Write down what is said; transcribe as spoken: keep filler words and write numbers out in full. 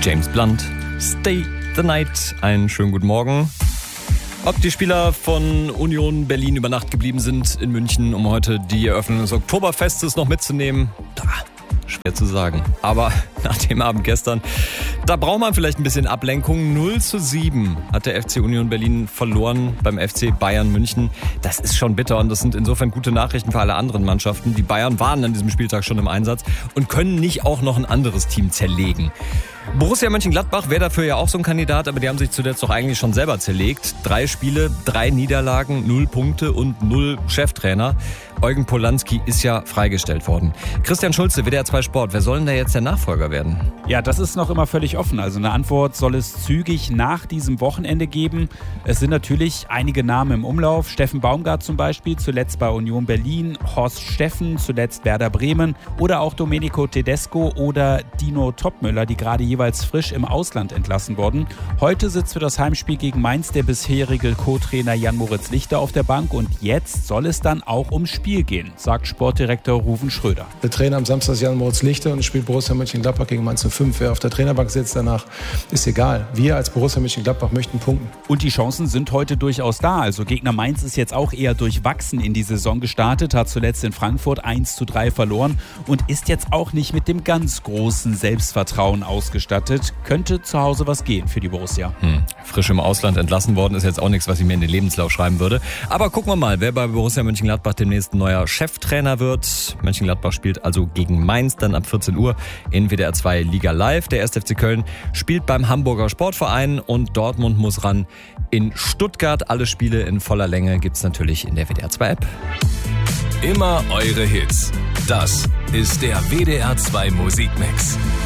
James Blunt, Stay the Night. Einen schönen guten Morgen. Ob die Spieler von Union Berlin über Nacht geblieben sind in München, um heute die Eröffnung des Oktoberfestes noch mitzunehmen, da, schwer zu sagen. Aber nach dem Abend gestern, da braucht man vielleicht ein bisschen Ablenkung. null zu sieben hat der F C Union Berlin verloren beim F C Bayern München. Das ist schon bitter und das sind insofern gute Nachrichten für alle anderen Mannschaften. Die Bayern waren an diesem Spieltag schon im Einsatz und können nicht auch noch ein anderes Team zerlegen. Borussia Mönchengladbach wäre dafür ja auch so ein Kandidat, aber die haben sich zuletzt doch eigentlich schon selber zerlegt. Drei Spiele, drei Niederlagen, null Punkte und null Cheftrainer. Eugen Polanski ist ja freigestellt worden. Christian Schulze, W D R zwei Sport, wer soll denn da jetzt der Nachfolger werden? Ja, das ist noch immer völlig offen. Also eine Antwort soll es zügig nach diesem Wochenende geben. Es sind natürlich einige Namen im Umlauf. Steffen Baumgart zum Beispiel, zuletzt bei Union Berlin. Horst Steffen, zuletzt Werder Bremen. Oder auch Domenico Tedesco oder Dino Topmöller, die gerade jeweils frisch im Ausland entlassen wurden. Heute sitzt für das Heimspiel gegen Mainz der bisherige Co-Trainer Jan-Moritz Lichter auf der Bank. Und jetzt soll es dann auch ums Spiel gehen, sagt Sportdirektor Ruven Schröder. Der Trainer am Samstag ist Jan-Moritz Lichter und spielt Borussia Mönchengladbach gegen Mainz null fünf. Wer auf der Trainerbank sitzt danach, ist egal. Wir als Borussia Mönchengladbach möchten punkten. Und die Chancen sind heute durchaus da. Also Gegner Mainz ist jetzt auch eher durchwachsen in die Saison gestartet, hat zuletzt in Frankfurt eins zu drei verloren und ist jetzt auch nicht mit dem ganz großen Selbstvertrauen ausgestattet. Könnte zu Hause was gehen für die Borussia. Hm. Frisch im Ausland entlassen worden ist jetzt auch nichts, was ich mir in den Lebenslauf schreiben würde. Aber gucken wir mal, wer bei Borussia Mönchengladbach demnächst neuer Cheftrainer wird. Mönchengladbach spielt also gegen Mainz dann ab vierzehn Uhr in W D R zwei Liga Live. Der erste F C Köln spielt beim Hamburger Sportverein und Dortmund muss ran in Stuttgart. Alle Spiele in voller Länge gibt's natürlich in der W D R zwei App. Immer eure Hits. Das ist der W D R zwei Musikmix.